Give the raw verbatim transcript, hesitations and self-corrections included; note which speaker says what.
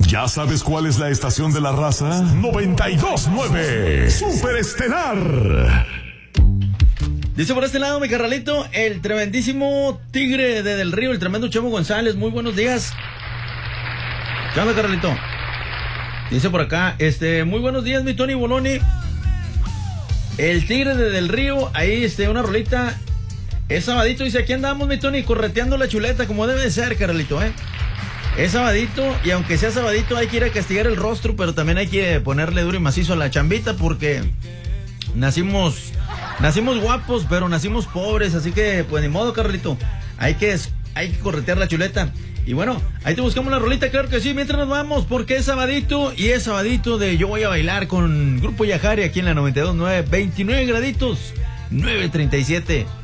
Speaker 1: ¿Ya sabes cuál es la estación de la raza? noventa y dos nueve Superestelar.
Speaker 2: Dice por este lado mi carnalito, el tremendísimo Tigre de Del Río, el tremendo Chemo González. Muy buenos días. ¿Qué onda, carnalito? Dice por acá, este, muy buenos días, mi Tony Boloni. El Tigre de Del Río, ahí, este, una rolita. Es sabadito, dice, aquí andamos, mi Tony, correteando la chuleta, como debe de ser, carnalito, ¿eh? Es sabadito, y aunque sea sabadito, hay que ir a castigar el rostro, pero también hay que ponerle duro y macizo a la chambita, porque nacimos, nacimos guapos, pero nacimos pobres, así que, pues, ni modo, carnalito. Hay que, hay que corretear la chuleta. Y bueno, ahí te buscamos la rolita, claro que sí, mientras nos vamos, porque es sabadito, y es sabadito de Yo Voy a Bailar con Grupo Yajari, aquí en la noventa y dos nueve, veintinueve graditos, nueve treinta y siete.